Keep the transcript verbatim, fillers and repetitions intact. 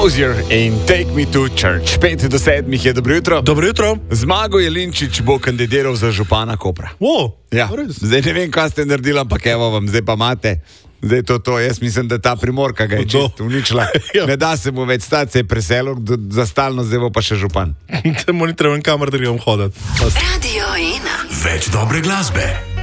Hozier in Take Me to Church. Pet do sedmih je, dobro jutro. Dobro jutro. Zmago Jelinčič bo kandidiral za župana Kopra. O, ja. Zdaj ne vem, kaj ste naredili, ampak evo vam, zdaj pa imate. Zdaj to to, jaz mislim, da ta Primorka ga je čisto uničila. Ne da se mu več stati, se je preselil za stalno, zdaj bo pa še župan. Te monitorujem kamer, da grem hodati. Radio ena. Več dobre glasbe.